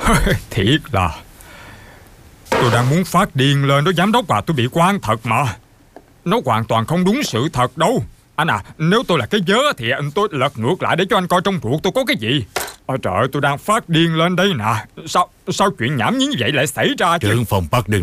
Thiệt là tôi đang muốn phát điên lên đó giám đốc à. Tôi bị quan thật mà. Nó hoàn toàn không đúng sự thật đâu. Anh à, nếu tôi là cái vớ thì anh tôi lật ngược lại để cho anh coi trong ruột tôi có cái gì. Ôi trời ơi, tôi đang phát điên lên đây nè. Sao chuyện nhảm nhí như vậy lại xảy ra chứ? Trưởng phòng Park đừng